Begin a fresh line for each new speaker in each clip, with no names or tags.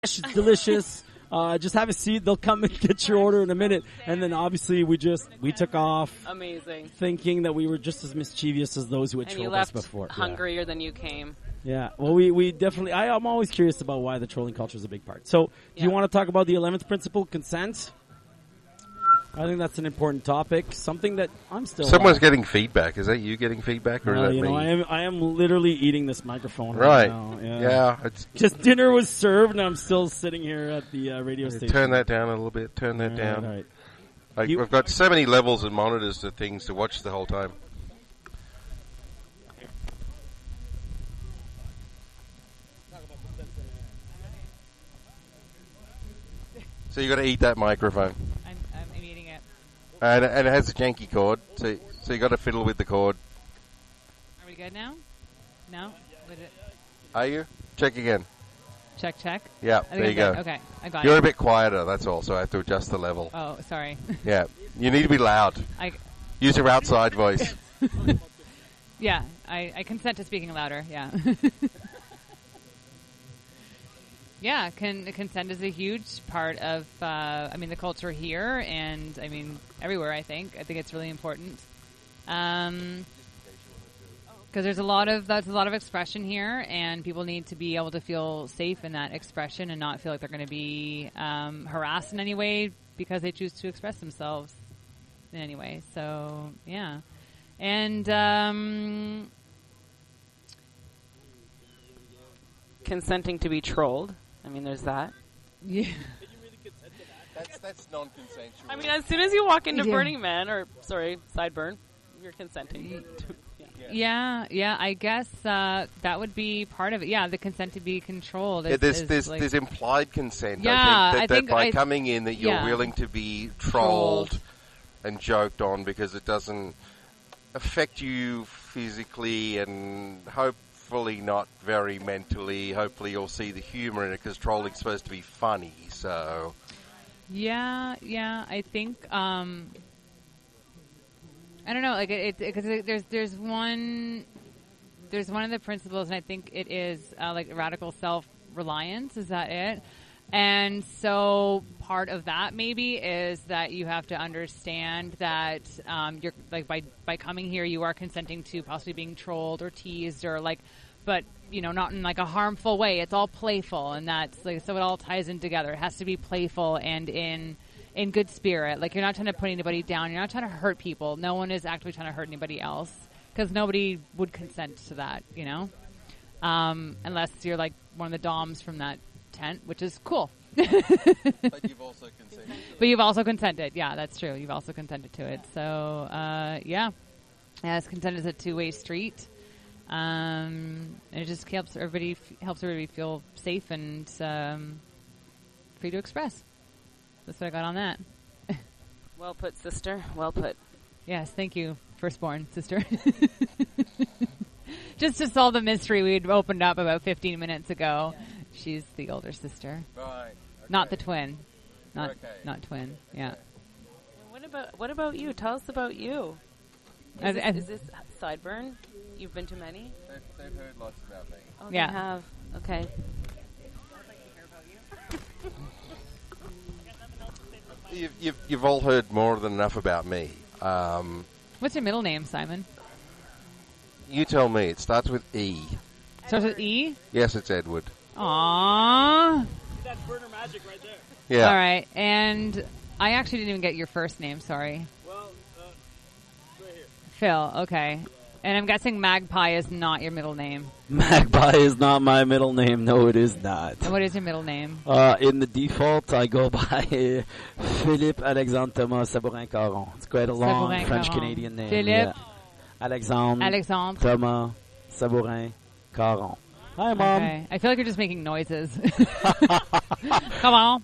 It's delicious. Just have a seat. They'll come and get your order in a minute. And then obviously we took off.
Amazing.
Thinking that we were just as mischievous as those who had
and
trolled
you left
us before.
hungrier than you came.
Yeah. Well, we definitely, I'm always curious about why the trolling culture is a big part. So do you want to talk about the 11th principle, consent? I think that's an important topic. Something that I'm still.
Someone's getting feedback. Is that you getting feedback, or is that me?
I am literally eating this microphone
right
now.
Yeah. It's
just dinner was served, and I'm still sitting here at the radio station.
Turn that down a little bit. Turn that down.
Right.
We've got so many levels and monitors to things to watch the whole time. So you got to eat that microphone.
I'm eating it.
And it has a janky cord, so you got to fiddle with the cord.
Are we good now? No?
Are you? Check again.
Check.
Yeah, there you go.
Okay, I got it.
You're a bit quieter, that's all, so I have to adjust the level.
Oh, sorry.
Yeah, you need to be loud. Use your outside voice.
Yeah, I consent to speaking louder, yeah. Yeah, consent is a huge part of, the culture here and, everywhere, I think. I think it's really important. Because there's a lot of expression here, and people need to be able to feel safe in that expression and not feel like they're going to be harassed in any way because they choose to express themselves in any way. So, yeah. And
consenting to be trolled. There's that.
Yeah.
That's non-consensual.
As soon as you walk into Burning Man, Sideburn, you're consenting.
Yeah, I guess that would be part of it. Yeah, the consent to be controlled.
There's implied consent.
Yeah,
I think by coming in that you're willing to be trolled and joked on because it doesn't affect you physically and hopefully not very mentally. Hopefully you'll see the humor in it because trolling's supposed to be funny. So
yeah, I think I don't know, because there's one of the principles, and I think it is radical self-reliance. Is that it? And so part of that maybe is that you have to understand that you're by coming here, you are consenting to possibly being trolled or teased or but not in a harmful way. It's all playful, and that's so it all ties in together. It has to be playful and in good spirit. You're not trying to put anybody down. You're not trying to hurt people. No one is actually trying to hurt anybody else because nobody would consent to that, unless you're one of the doms from that tent, which is cool.
But you've also consented.
But you've also consented. Yeah, that's true. You've also consented to it. So, as consent is a two-way street. It just helps everybody feel safe and free to express. That's what I got on that.
Well put, sister. Well put.
Yes, thank you, firstborn sister. Just to solve the mystery we had opened up about 15 minutes ago. Yeah. She's the older sister.
Right. Okay.
Not the twin. Not twin. Yeah.
What about you? Tell us about you. Is this Sideburn? You've been to many?
They've heard lots about me.
Oh, yeah. They have. Okay.
You've all heard more than enough about me.
What's your middle name, Simon?
You tell me. It starts with E.
Starts with E?
Yes, it's Edward.
Aww.
That's burner magic right there.
Yeah.
All right. And I actually didn't even get your first name. Sorry.
Well, right here.
Phil. Okay. And I'm guessing Magpie is not your middle name.
Magpie is not my middle name. No, it is not.
And what is your middle name?
In the default, I go by Philippe Alexandre Thomas Sabourin Caron. It's quite a long French-Canadian name.
Philippe
Alexandre Thomas Sabourin Caron. Hi, Mom.
Okay. I feel like you're just making noises. Come on.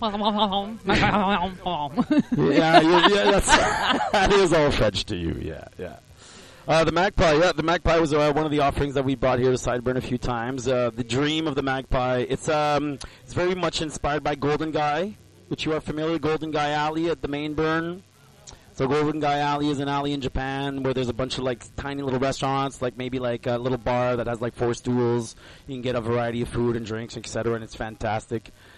Yeah, that is all French to you. Yeah. The Magpie was one of the offerings that we brought here to Sideburn a few times. The dream of the Magpie, it's very much inspired by Golden Guy, which you are familiar with, Golden Guy Alley at the main burn. So Golden Guy Alley is an alley in Japan where there's a bunch of tiny little restaurants, maybe a little bar that has 4 stools. You can get a variety of food and drinks, etc., and it's fantastic.